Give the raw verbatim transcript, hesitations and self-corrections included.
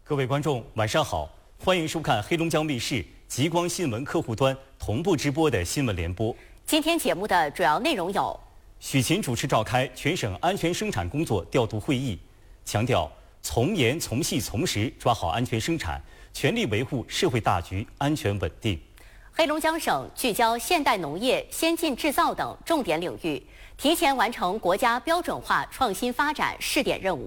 各位观众，晚上好，欢迎收看黑龙江卫视极光新闻客户端同步直播的新闻联播。 今天节目的主要内容有： 许勤主持召开全省安全生产工作调度会议，强调从严从细从实抓好安全生产，全力维护社会大局安全稳定。 黑龙江省聚焦现代农业、先进制造等重点领域，提前完成国家标准化创新发展试点任务。